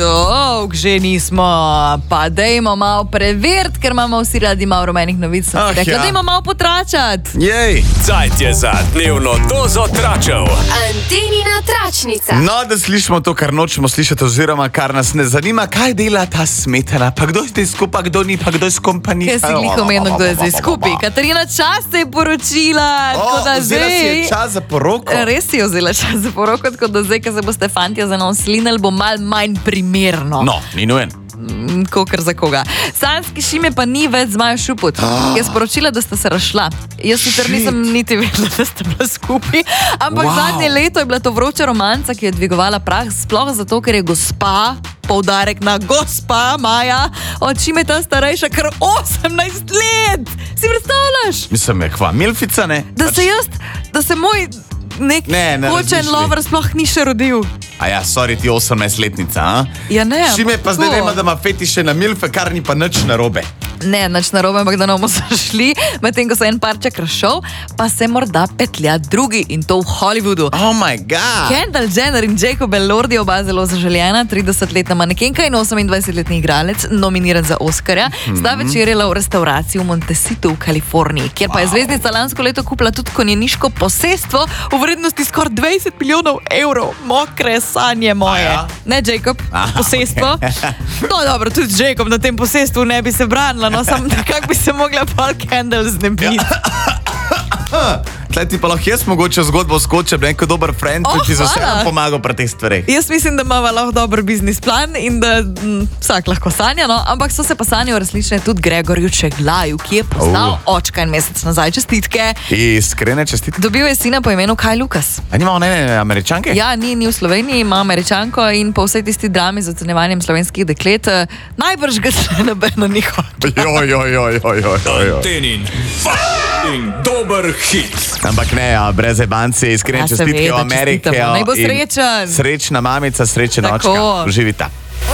Dolg že nismo, pa dajmo malo preveriti, ker imamo vsi radi malo rumenih novic. Dajmo malo potračati. Jej. Cajt je za dnevno dozo tračev. Antenina tračnica. No, da slišimo to, kar nočemo slišati, oziroma kar nas ne zanima, kaj dela ta smetana, pa kdo je zdaj skupaj, kdo ni, pa kdo je s kompanijo. Kaj si glih omenil, kdo je zdaj skupaj? Katarina Čas se je poročila, tako da Vzela si je zdaj... čas za poroko. Res si je vzela čas za poroko, tako da zdaj, ko se boste fantje za nam slinali, bo mal manj primerno. No, ni nujen. Kokr za koga. Sanski Šime pa ni več z Majo Šuput. Je sporočila, da sta se razšla. Jaz sicer nisem niti vedela, da sta bila skupaj, ampak zadnje leto je bila to vroča romanca, ki je dvigovala prah, sploh zato, ker je gospa, poudarek na gospa Maja, od Šimeta starejša kar 18 let. Si predstavljaš? Mislim, je kva, milfica, ne? Da se moj nek hočen lover sploh ni še rodil. A ja, sorry, ti 18-letnica, a? Ja ne, Šime pa zdaj vemo, da ima fetiše na milfe, kar ni pa nič narobe. Ne, nič narobe, ampak da nam so šli, medtem ko se en parček razšel, pa se morda petlja drugi in to v Hollywoodu. Oh my god! Kendall Jenner in Jacob Elordi, oba zelo zaželjena, 30-letna manekenka in 28-letni igralec, nominiran za Oscarja, sta večerjala v restavraciji v Montecitu v Kaliforniji, kjer pa je zvezdnica lansko leto kupila tudi konjeniško posestvo v vrednosti skoraj 20 milijonov evrov. Mokre sanje moje. Ja? Ne, Jacob, posestvo. No, dobro, tudi Jacob na tem posestvu ne bi se branila, no, samo nekako bi se mogla Paul Kendall znebiti. Tlej ti pa lahko jaz mogoče zgodbo skočem, neko dober friend, ki ti za vse pomagal pri teh stvareh. Jaz mislim, da imava lahko dober biznis plan in da vsak lahko sanja, no, ampak so se pa sanje resnične tudi Gregorju Čeglaju, ki je postal očka en mesec nazaj. Čestitke. Iskrene čestitke. Dobil je sina po imenu Kaj Lukas. A nima one Američanke? Ja, ni v Sloveniji, ima Američanko in po vsej tisti drami z ocenjevanjem slovenskih deklet najbrž ga se nobeno ni hotel. Antenin in dober hit. Ampak ne, brez ebanci, iskrene čestitke v Ameriki. Naj bo srečen. Srečna mamica, srečen očka. Uživita.